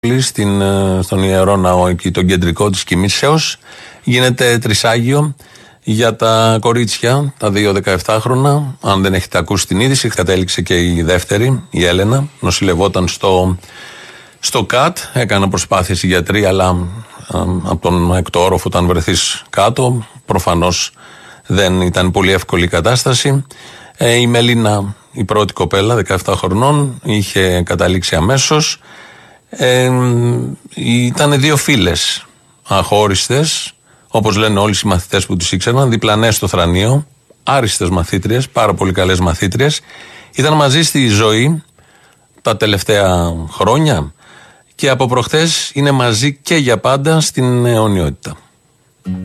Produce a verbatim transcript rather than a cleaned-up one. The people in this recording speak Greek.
Στην, στον Ιερό Ναό εκεί, τον κεντρικό της Κιμήσεως, γίνεται τρισάγιο για τα κορίτσια, τα δύο δεκαεπτάχρονα. Αν δεν έχετε ακούσει την είδηση, κατέληξε και η δεύτερη, η Έλενα, νοσηλευόταν στο, στο ΚΑΤ, έκανα προσπάθειες οι γιατροί, αλλά α, από τον έκτο όροφο όταν βρεθείς κάτω, προφανώς δεν ήταν πολύ εύκολη η κατάσταση. Ε, η Μελίνα, η πρώτη κοπέλα, δεκαεπτά χρονών, είχε καταλήξει αμέσως. Ε, ήταν δύο φίλες αχώριστες, όπως λένε όλοι οι μαθητές που τις ήξεραν, διπλανές στο θρανείο, άριστες μαθήτριες, πάρα πολύ καλές μαθήτριες. Ήταν μαζί στη ζωή τα τελευταία χρόνια και από προχθές είναι μαζί και για πάντα στην αιωνιότητα.